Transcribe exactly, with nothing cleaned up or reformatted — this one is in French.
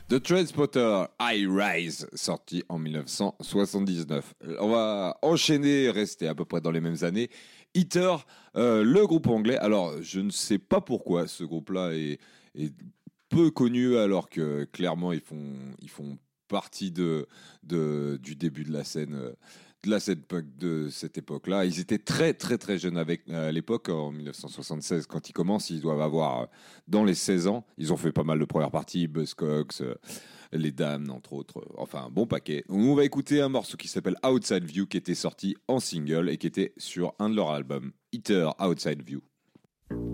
The Transporter I Rise, sorti en dix-neuf cent soixante-dix-neuf. On va enchaîner, rester à peu près dans les mêmes années. Heather, euh, le groupe anglais. Alors, je ne sais pas pourquoi ce groupe-là est, est peu connu, alors que clairement, ils font, ils font partie de, de, du début de la scène. Euh, de, la scène punk de cette époque-là. Ils étaient très très très jeunes avec, à l'époque, en dix-neuf cent soixante-seize, quand ils commencent, ils doivent avoir euh, dans les seize ans. Ils ont fait pas mal de premières parties, Buzzcocks, euh, les Dames, entre autres. Euh, enfin, un bon paquet. On va écouter un morceau qui s'appelle Outside View, qui était sorti en single et qui était sur un de leurs albums, Heather Outside View.